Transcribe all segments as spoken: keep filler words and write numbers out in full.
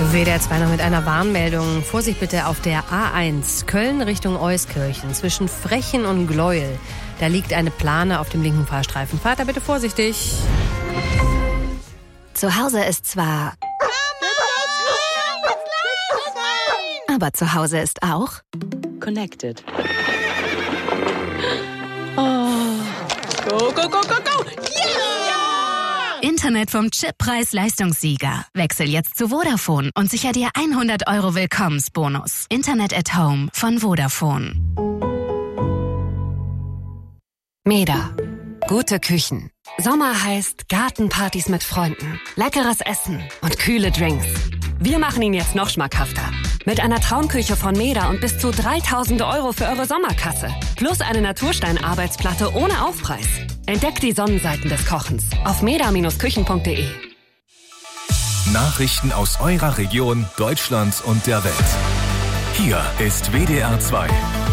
W D R zwei noch mit einer Warnmeldung. Vorsicht bitte auf der A eins Köln Richtung Euskirchen zwischen Frechen und Gleuel. Da liegt eine Plane auf dem linken Fahrstreifen. Fahrt da bitte vorsichtig. Zu Hause ist zwar... Aber zu Hause ist auch... Connected. Oh. Go, go, go, go, go! Yeah! Internet vom Chip-Preis-Leistungssieger. Wechsel jetzt zu Vodafone und sicher dir hundert Euro Willkommensbonus. Internet at Home von Vodafone. Meda. Gute Küchen. Sommer heißt Gartenpartys mit Freunden, leckeres Essen und kühle Drinks. Wir machen ihn jetzt noch schmackhafter. Mit einer Traumküche von Meda und bis zu dreitausend Euro für eure Sommerkasse. Plus eine Naturstein-Arbeitsplatte ohne Aufpreis. Entdeckt die Sonnenseiten des Kochens auf meda Küchen punkt de. Nachrichten aus eurer Region, Deutschland und der Welt. Hier ist W D R zwei.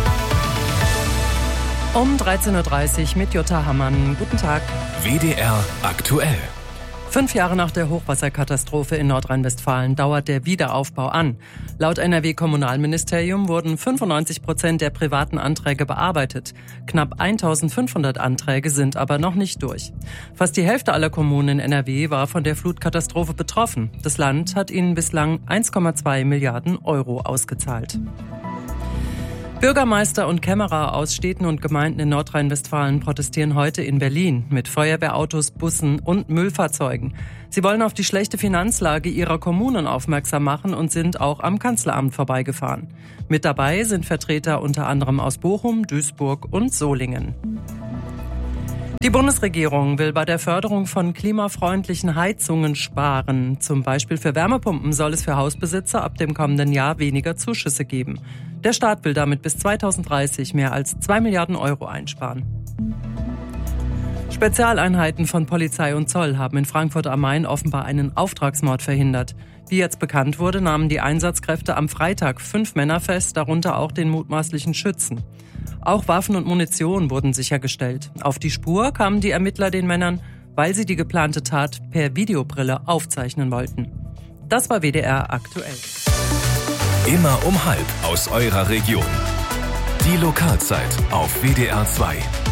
Um dreizehn Uhr dreißig mit Jutta Hammann. Guten Tag. W D R aktuell. Fünf Jahre nach der Hochwasserkatastrophe in Nordrhein-Westfalen dauert der Wiederaufbau an. Laut N R W-Kommunalministerium wurden fünfundneunzig Prozent der privaten Anträge bearbeitet. Knapp eintausendfünfhundert Anträge sind aber noch nicht durch. Fast die Hälfte aller Kommunen in N R W war von der Flutkatastrophe betroffen. Das Land hat ihnen bislang eins Komma zwei Milliarden Euro ausgezahlt. Bürgermeister und Kämmerer aus Städten und Gemeinden in Nordrhein-Westfalen protestieren heute in Berlin mit Feuerwehrautos, Bussen und Müllfahrzeugen. Sie wollen auf die schlechte Finanzlage ihrer Kommunen aufmerksam machen und sind auch am Kanzleramt vorbeigefahren. Mit dabei sind Vertreter unter anderem aus Bochum, Duisburg und Solingen. Die Bundesregierung will bei der Förderung von klimafreundlichen Heizungen sparen. Zum Beispiel für Wärmepumpen soll es für Hausbesitzer ab dem kommenden Jahr weniger Zuschüsse geben. Der Staat will damit bis zweitausenddreißig mehr als zwei Milliarden Euro einsparen. Spezialeinheiten von Polizei und Zoll haben in Frankfurt am Main offenbar einen Auftragsmord verhindert. Wie jetzt bekannt wurde, nahmen die Einsatzkräfte am Freitag fünf Männer fest, darunter auch den mutmaßlichen Schützen. Auch Waffen und Munition wurden sichergestellt. Auf die Spur kamen die Ermittler den Männern, weil sie die geplante Tat per Videobrille aufzeichnen wollten. Das war W D R aktuell. Immer um halb aus eurer Region. Die Lokalzeit auf W D R zwei.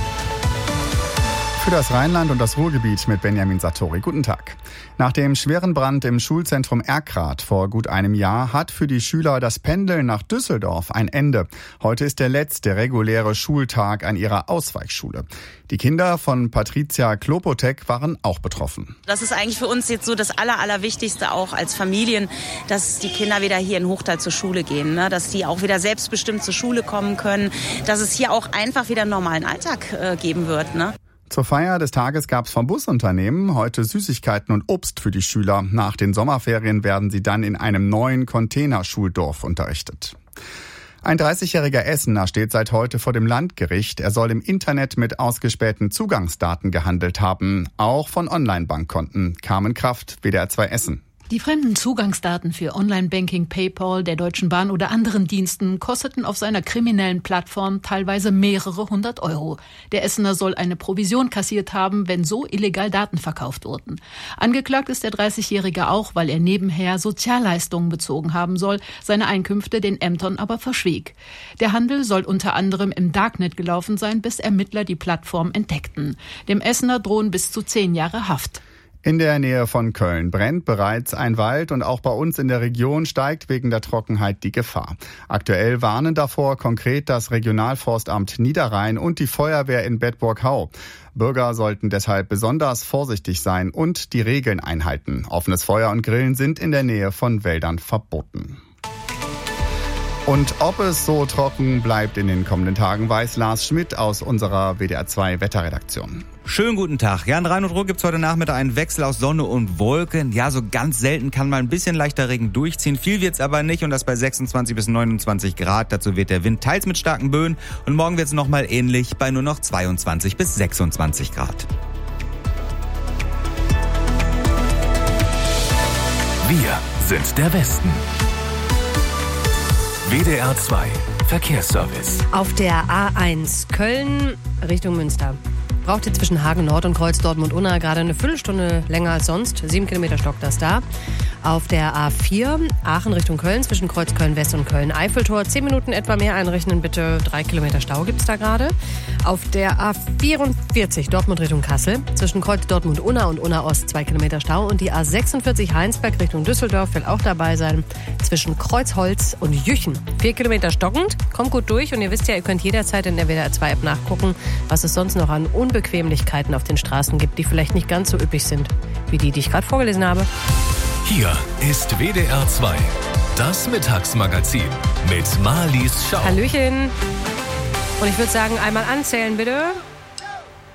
Für das Rheinland und das Ruhrgebiet mit Benjamin Sartori. Guten Tag. Nach dem schweren Brand im Schulzentrum Erkrath vor gut einem Jahr hat für die Schüler das Pendeln nach Düsseldorf ein Ende. Heute ist der letzte reguläre Schultag an ihrer Ausweichschule. Die Kinder von Patricia Klopotek waren auch betroffen. Das ist eigentlich für uns jetzt so das Aller, Allerwichtigste auch als Familien, dass die Kinder wieder hier in Hochtal zur Schule gehen, ne? Dass die auch wieder selbstbestimmt zur Schule kommen können, dass es hier auch einfach wieder einen normalen Alltag äh, geben wird, ne? Zur Feier des Tages gab es vom Busunternehmen heute Süßigkeiten und Obst für die Schüler. Nach den Sommerferien werden sie dann in einem neuen Containerschuldorf unterrichtet. Ein dreißigjähriger Essener steht seit heute vor dem Landgericht. Er soll im Internet mit ausgespähten Zugangsdaten gehandelt haben. Auch von Online-Bankkonten. Carmen Kraft, W D R zwei Essen. Die fremden Zugangsdaten für Online-Banking, PayPal, der Deutschen Bahn oder anderen Diensten kosteten auf seiner kriminellen Plattform teilweise mehrere hundert Euro. Der Essener soll eine Provision kassiert haben, wenn so illegal Daten verkauft wurden. Angeklagt ist der dreißigjährige auch, weil er nebenher Sozialleistungen bezogen haben soll, seine Einkünfte den Ämtern aber verschwieg. Der Handel soll unter anderem im Darknet gelaufen sein, bis Ermittler die Plattform entdeckten. Dem Essener drohen bis zu zehn Jahre Haft. In der Nähe von Köln brennt bereits ein Wald und auch bei uns in der Region steigt wegen der Trockenheit die Gefahr. Aktuell warnen davor konkret das Regionalforstamt Niederrhein und die Feuerwehr in Bedburg-Hau. Bürger sollten deshalb besonders vorsichtig sein und die Regeln einhalten. Offenes Feuer und Grillen sind in der Nähe von Wäldern verboten. Und ob es so trocken bleibt in den kommenden Tagen, weiß Lars Schmidt aus unserer W D R zwei Wetterredaktion. Schönen guten Tag. Ja, in Rhein und Ruhr gibt's heute Nachmittag einen Wechsel aus Sonne und Wolken. Ja, so ganz selten kann mal ein bisschen leichter Regen durchziehen. Viel wird's aber nicht und das bei sechsundzwanzig bis neunundzwanzig Grad. Dazu wird der Wind teils mit starken Böen und morgen wird's nochmal ähnlich bei nur noch zweiundzwanzig bis sechsundzwanzig Grad. Wir sind der Westen. W D R zwei Verkehrsservice. Auf der A eins Köln Richtung Münster. Braucht ihr zwischen Hagen Nord und Kreuz Dortmund-Unna gerade eine Viertelstunde länger als sonst. Sieben Kilometer stockt das da. Auf der A vier Aachen Richtung Köln zwischen Kreuz Köln-West und Köln-Eiffeltor. Zehn Minuten etwa mehr einrechnen, bitte. Drei Kilometer Stau gibt's da gerade. Auf der A vierundvierzig Dortmund Richtung Kassel zwischen Kreuz Dortmund-Unna und Unna-Ost zwei Kilometer Stau. Und die A sechsundvierzig Heinsberg Richtung Düsseldorf will auch dabei sein. Zwischen Kreuzholz und Jüchen. Vier Kilometer stockend. Kommt gut durch. Und ihr wisst ja, ihr könnt jederzeit in der W D R zwei App nachgucken, was es sonst noch an Unbequemlichkeiten auf den Straßen gibt, die vielleicht nicht ganz so üppig sind, wie die, die ich gerade vorgelesen habe. Hier ist W D R zwei, das Mittagsmagazin mit Marlies Schau. Hallöchen. Und ich würde sagen, einmal anzählen bitte.